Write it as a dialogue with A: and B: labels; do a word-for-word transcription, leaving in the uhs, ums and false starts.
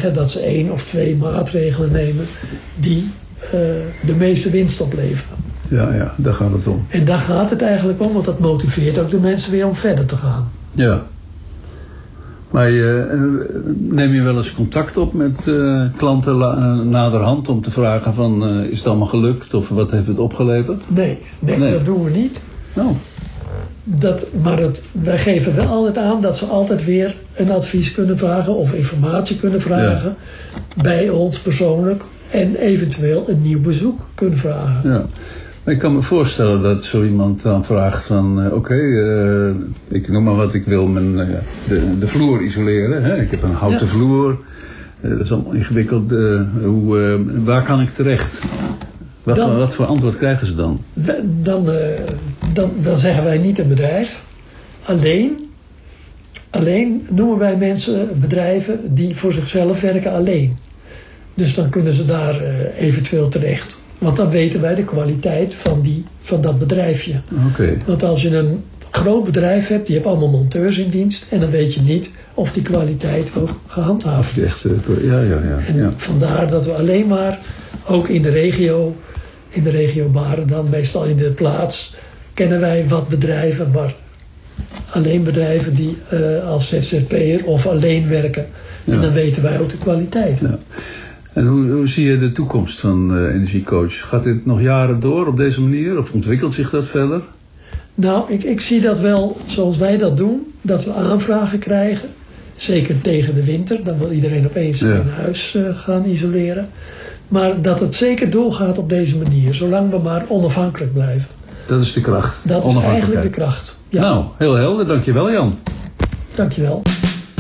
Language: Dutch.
A: zeggen dat ze één of twee maatregelen nemen die uh, de meeste winst opleveren.
B: Ja, ja, daar gaat het om.
A: En daar gaat het eigenlijk om, want dat motiveert ook de mensen weer om verder te gaan.
B: Ja. Maar je, neem je wel eens contact op met uh, klanten la, naderhand om te vragen van uh, is het allemaal gelukt of wat heeft het opgeleverd?
A: Nee, nee, nee. Dat doen we niet.
B: Oh.
A: Dat, maar het, wij geven wel altijd aan dat ze altijd weer een advies kunnen vragen of informatie kunnen vragen ja. bij ons persoonlijk en eventueel een nieuw bezoek kunnen vragen.
B: Ja. Maar ik kan me voorstellen dat zo iemand dan vraagt van uh, oké, okay, uh, ik noem maar wat, ik wil mijn, uh, de, de vloer isoleren. Hè? Ik heb een houten ja. vloer. Uh, dat is allemaal ingewikkeld. Uh, hoe, uh, waar kan ik terecht? Wat, dan, voor, wat voor antwoord krijgen ze dan?
A: Dan, uh, dan, dan zeggen wij niet een bedrijf. Alleen, alleen noemen wij mensen bedrijven die voor zichzelf werken alleen. Dus dan kunnen ze daar uh, eventueel terecht. Want dan weten wij de kwaliteit van, die, van dat bedrijfje.
B: Okay.
A: Want als je een groot bedrijf hebt, die hebt allemaal monteurs in dienst. En dan weet je niet of die kwaliteit ook gehandhaafd is.
B: Echt, uh, ja, ja, ja,
A: en
B: ja.
A: vandaar dat we alleen maar, ook in de regio, in de regio Baren dan, meestal in de plaats, kennen wij wat bedrijven, maar alleen bedrijven die uh, als Z Z P'er of alleen werken. Ja. En dan weten wij ook de kwaliteit.
B: Ja. En hoe, hoe zie je de toekomst van uh, Energiecoach? Gaat dit nog jaren door op deze manier? Of ontwikkelt zich dat verder?
A: Nou, ik, ik zie dat wel zoals wij dat doen. Dat we aanvragen krijgen. Zeker tegen de winter. Dan wil iedereen opeens ja. zijn huis uh, gaan isoleren. Maar dat het zeker doorgaat op deze manier. Zolang we maar onafhankelijk blijven.
B: Dat is de kracht.
A: Dat is eigenlijk de kracht. Ja.
B: Nou, heel helder. Dankjewel, Jan.
A: Dankjewel.